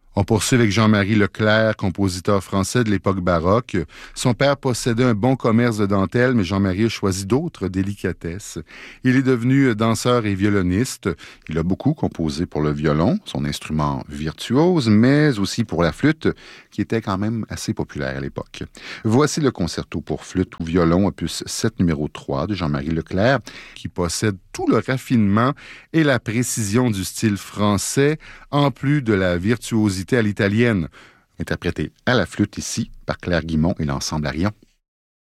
On poursuit avec Jean-Marie Leclerc, compositeur français de l'époque baroque. Son père possédait un bon commerce de dentelle, mais Jean-Marie a choisi d'autres délicatesses. Il est devenu danseur et violoniste. Il a beaucoup composé pour le violon, son instrument virtuose, mais aussi pour la flûte, qui était quand même assez populaire à l'époque. Voici le concerto pour flûte ou violon, opus 7 numéro 3 de Jean-Marie Leclerc, qui possède tout le raffinement et la précision du style français, en plus de la virtuosité à l'italienne, interprétée à la flûte ici par Claire Guimond et l'ensemble Arion.